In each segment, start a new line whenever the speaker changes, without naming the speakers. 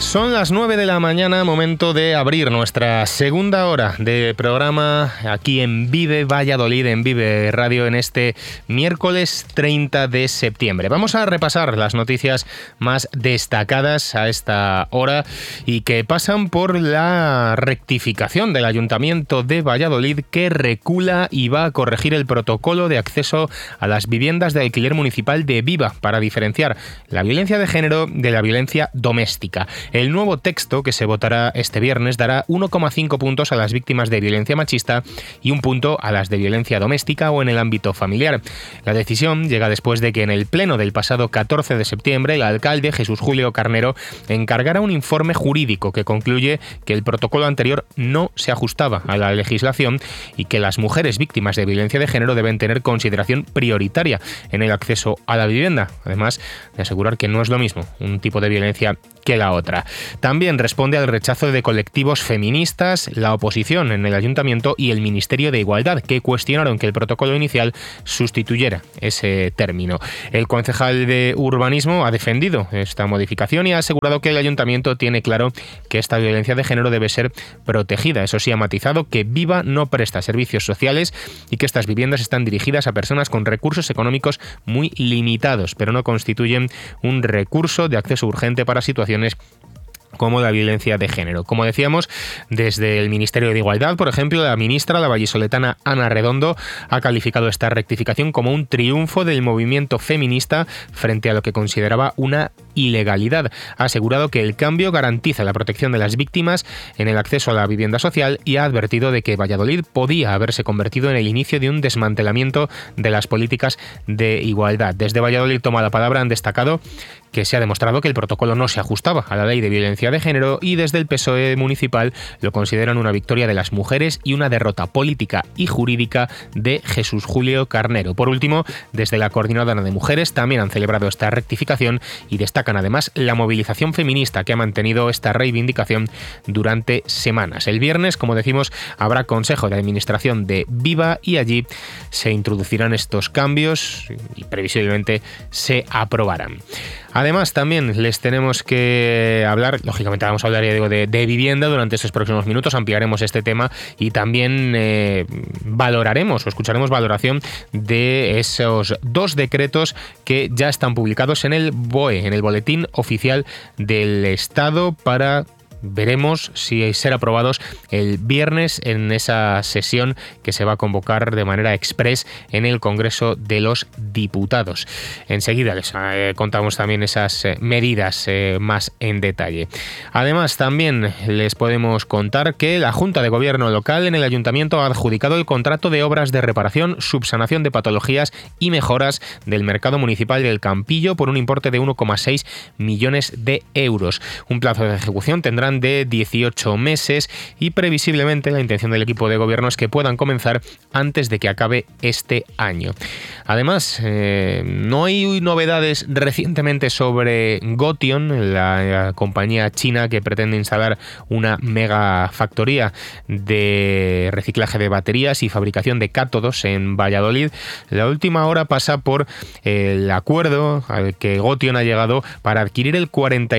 Son las 9 de la mañana, momento de abrir nuestra segunda hora de programa aquí en Vive Valladolid, en Vive Radio, en este miércoles 30 de septiembre. Vamos a repasar las noticias más destacadas a esta hora y que pasan por la rectificación del Ayuntamiento de Valladolid, que recula y va a corregir el protocolo de acceso a las viviendas de alquiler municipal de Viva para diferenciar la violencia de género de la violencia doméstica. El nuevo texto, que se votará este viernes, dará 1,5 puntos a las víctimas de violencia machista y 1 punto a las de violencia doméstica o en el ámbito familiar. La decisión llega después de que en el pleno del pasado 14 de septiembre el alcalde Jesús Julio Carnero encargara un informe jurídico que concluye que el protocolo anterior no se ajustaba a la legislación y que las mujeres víctimas de violencia de género deben tener consideración prioritaria en el acceso a la vivienda, además de asegurar que no es lo mismo un tipo de violencia que la otra. También responde al rechazo de colectivos feministas, la oposición en el Ayuntamiento y el Ministerio de Igualdad, que cuestionaron que el protocolo inicial sustituyera ese término. El concejal de Urbanismo ha defendido esta modificación y ha asegurado que el Ayuntamiento tiene claro que esta violencia de género debe ser protegida. Eso sí, ha matizado que Viva no presta servicios sociales y que estas viviendas están dirigidas a personas con recursos económicos muy limitados, pero no constituyen un recurso de acceso urgente para situaciones como la violencia de género. Como decíamos, desde el Ministerio de Igualdad, por ejemplo, la ministra, la vallisoletana Ana Redondo, ha calificado esta rectificación como un triunfo del movimiento feminista frente a lo que consideraba una ilegalidad. Ha asegurado que el cambio garantiza la protección de las víctimas en el acceso a la vivienda social y ha advertido de que Valladolid podía haberse convertido en el inicio de un desmantelamiento de las políticas de igualdad. Desde Valladolid toma la palabra, han destacado que se ha demostrado que el protocolo no se ajustaba a la ley de violencia de género y desde el PSOE municipal lo consideran una victoria de las mujeres y una derrota política y jurídica de Jesús Julio Carnero. Por último, desde la Coordinadora de Mujeres también han celebrado esta rectificación y destacan además la movilización feminista que ha mantenido esta reivindicación durante semanas. El viernes, como decimos, habrá Consejo de Administración de Viva y allí se introducirán estos cambios y previsiblemente se aprobarán. Además, también les tenemos que hablar, lógicamente vamos a hablar, ya digo, de vivienda durante estos próximos minutos, ampliaremos este tema y también valoraremos o escucharemos valoración de esos 2 decretos que ya están publicados en el BOE, en el Boletín Oficial del Estado, para veremos si ser aprobados el viernes en esa sesión que se va a convocar de manera express en el Congreso de los Diputados. Enseguida les contamos también esas medidas más en detalle. Además, también les podemos contar que la Junta de Gobierno local en el Ayuntamiento ha adjudicado el contrato de obras de reparación, subsanación de patologías y mejoras del mercado municipal del Campillo por un importe de 1,6 millones de euros. Un plazo de ejecución tendrán de 18 meses y previsiblemente la intención del equipo de gobierno es que puedan comenzar antes de que acabe este año. Además, no hay novedades recientemente sobre Gotion, la compañía china que pretende instalar una mega factoría de reciclaje de baterías y fabricación de cátodos en Valladolid. La última hora pasa por el acuerdo al que Gotion ha llegado para adquirir el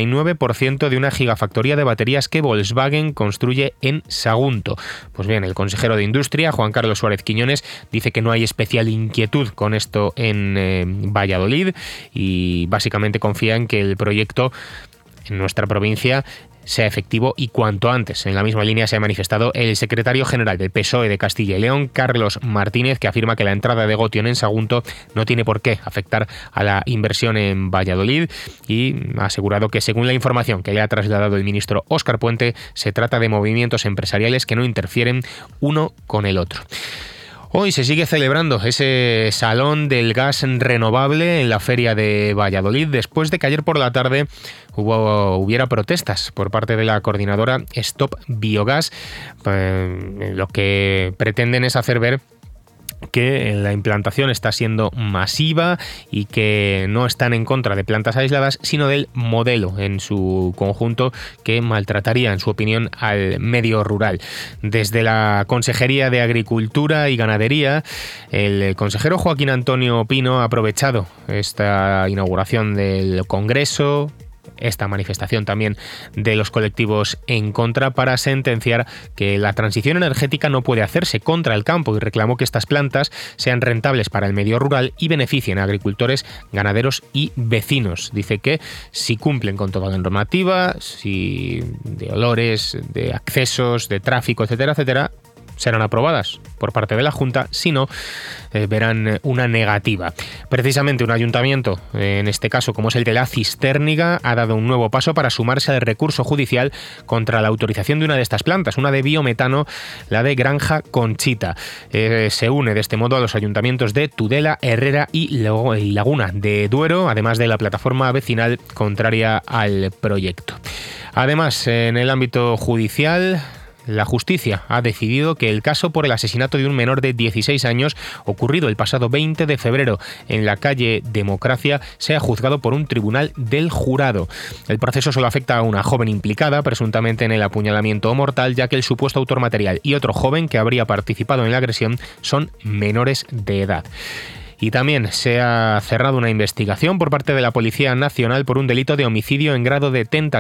49% de una gigafactoría de baterías que Volkswagen construye en Sagunto. Pues bien, el consejero de Industria, Juan Carlos Suárez Quiñones, dice que no hay especial inquietud con esto en Valladolid y básicamente confía en que el proyecto en nuestra provincia sea efectivo y cuanto antes. En la misma línea se ha manifestado el secretario general del PSOE de Castilla y León, Carlos Martínez, que afirma que la entrada de Gotion en Sagunto no tiene por qué afectar a la inversión en Valladolid y ha asegurado que, según la información que le ha trasladado el ministro Óscar Puente, se trata de movimientos empresariales que no interfieren uno con el otro. Hoy se sigue celebrando ese Salón del Gas Renovable en la Feria de Valladolid, después de que ayer por la tarde hubiera protestas por parte de la coordinadora Stop Biogas. Lo que pretenden es hacer ver que la implantación está siendo masiva y que no están en contra de plantas aisladas, sino del modelo en su conjunto que maltrataría, en su opinión, al medio rural. Desde la Consejería de Agricultura y Ganadería, el consejero Joaquín Antonio Pino ha aprovechado esta inauguración del Congreso esta manifestación también de los colectivos en contra para sentenciar que la transición energética no puede hacerse contra el campo y reclamó que estas plantas sean rentables para el medio rural y beneficien a agricultores, ganaderos y vecinos. Dice que si cumplen con toda la normativa, si de olores, de accesos, de tráfico, etcétera, etcétera, serán aprobadas por parte de la Junta, si no, verán una negativa. Precisamente un ayuntamiento, en este caso como es el de La Cistérniga, ha dado un nuevo paso para sumarse al recurso judicial contra la autorización de una de estas plantas, una de biometano, la de Granja Conchita. Se une de este modo a los ayuntamientos de Tudela, Herrera y Laguna de Duero, además de la plataforma vecinal contraria al proyecto. Además, en el ámbito judicial, la justicia ha decidido que el caso por el asesinato de un menor de 16 años ocurrido el pasado 20 de febrero en la calle Democracia sea juzgado por un tribunal del jurado. El proceso solo afecta a una joven implicada, presuntamente en el apuñalamiento mortal, ya que el supuesto autor material y otro joven que habría participado en la agresión son menores de edad. Y también se ha cerrado una investigación por parte de la Policía Nacional por un delito de homicidio en grado de tentativa